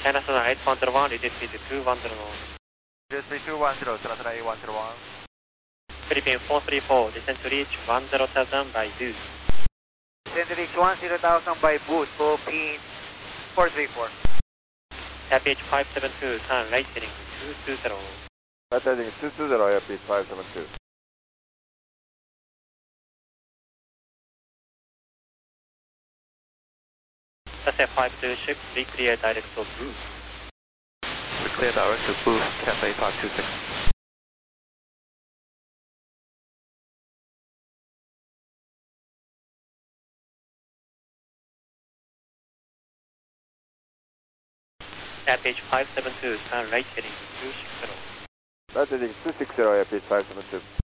China Southern 8101, reduce speed to 210. Reduce speed 210, China Southern 8101. Philippine 434, descend to reach 10,000 by boost. Descend to reach 10,000 by boost, Philippine 434. Airpage 572, turn right heading 220. Right heading 220, Airpage 572. SF526, we clear direct to boost. We clear direct to boost, Cathay 526. Airpage 572, turn right heading 260. Right heading 260, Airpage 572.